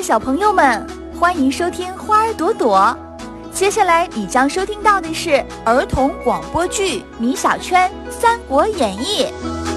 小朋友们，欢迎收听花儿朵朵。接下来你将收听到的是儿童广播剧《米小圈三国演义》。